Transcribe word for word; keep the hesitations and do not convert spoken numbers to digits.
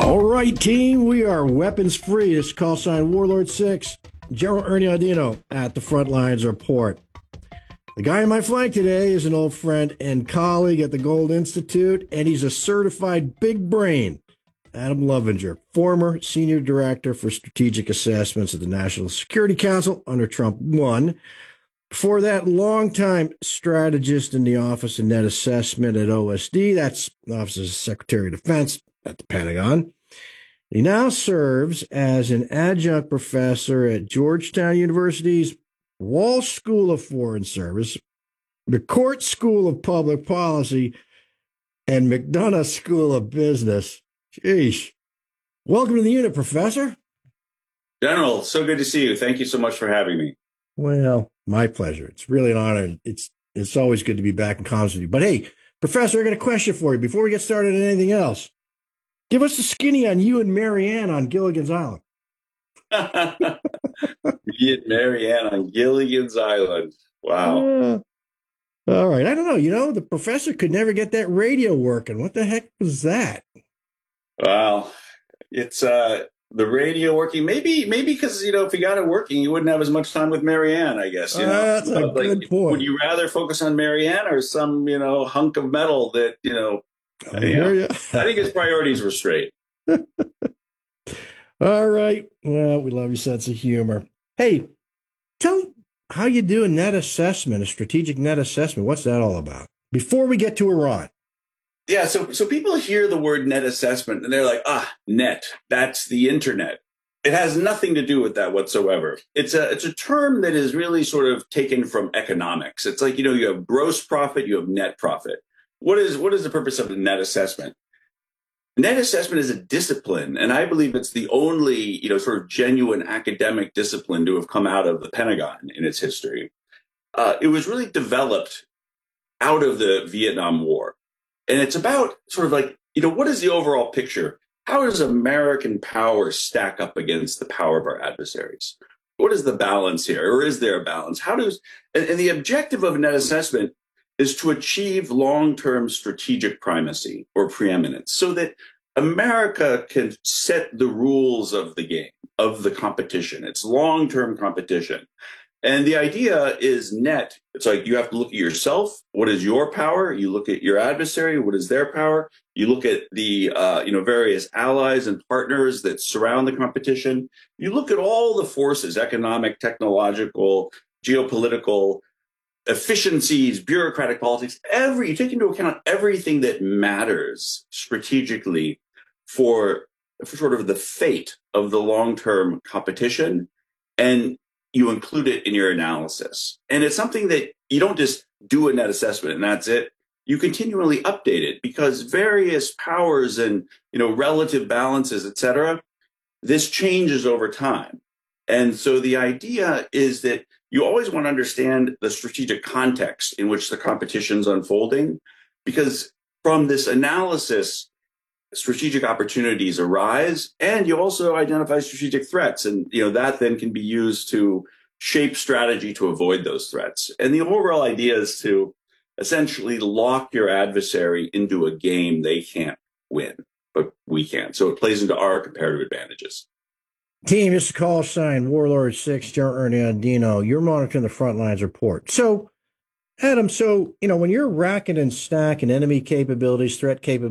All right, team, we are weapons free. This is call sign Warlord six. General Ernie Audino at the front lines report. The guy on my flank today is an old friend and colleague at the Gold Institute, and he's a certified big brain. Adam Lovinger, former senior director for strategic assessments at the National Security Council under Trump one. Before that, longtime strategist in the Office of Net Assessment at O S D. That's the Office of Secretary of Defense at the Pentagon. He now serves as an adjunct professor at Georgetown University's Walsh School of Foreign Service, the Court School of Public Policy, and McDonough School of Business. Sheesh. Welcome to the unit, Professor. General, so good to see you. Thank you so much for having me. Well, my pleasure. It's really an honor. It's it's always good to be back in comms with you. But hey, Professor, I got a question for you before we get started on anything else. Give us the skinny on you and Marianne on Gilligan's Island. Me and Marianne on Gilligan's Island. Wow. Uh, all right. I don't know. You know, the professor could never get that radio working. What the heck was that? Well, it's uh, the radio working. Maybe maybe because, you know, if you got it working, you wouldn't have as much time with Marianne, I guess. You know? Uh, that's a like, good point. Would you rather focus on Marianne or some, you know, hunk of metal that, you know, I hear you. I think his priorities were straight. All right. Well, we love your sense of humor. Hey, tell how you do a net assessment, a strategic net assessment. What's that all about? Before we get to Iran. Yeah, so so people hear the word net assessment and they're like, ah, net, that's the internet. It has nothing to do with that whatsoever. It's a it's a term that is really sort of taken from economics. It's like, you know, you have gross profit, you have net profit. What is what is the purpose of a net assessment? Net assessment is a discipline, and I believe it's the only, you know, sort of genuine academic discipline to have come out of the Pentagon in its history. Uh, it was really developed out of the Vietnam War. And it's about sort of like, you know, what is the overall picture? How does American power stack up against the power of our adversaries? What is the balance here? Or is there a balance? How does, and, and the objective of net assessment is to achieve long-term strategic primacy or preeminence so that America can set the rules of the game, of the competition. It's long-term competition. And the idea is net. It's like you have to look at yourself. What is your power? You look at your adversary. What is their power? You look at the uh, you know various allies and partners that surround the competition. You look at all the forces, economic, technological, geopolitical, efficiencies, bureaucratic politics, every, you take into account everything that matters strategically for, for sort of the fate of the long-term competition, and you include it in your analysis. And it's something that you don't just do a net assessment and that's it. You continually update it because various powers and, you know, relative balances, et cetera, this changes over time. And so the idea is that you always want to understand the strategic context in which the competition's unfolding, because from this analysis, strategic opportunities arise, and you also identify strategic threats. And, you know, that then can be used to shape strategy to avoid those threats. And the overall idea is to essentially lock your adversary into a game they can't win, but we can. So it plays into our comparative advantages. Team, this is call sign Warlord six, General Ernie Audino. You're monitoring the front lines report. So, Adam, so, you know, when you're racking and stacking enemy capabilities, threat capabilities,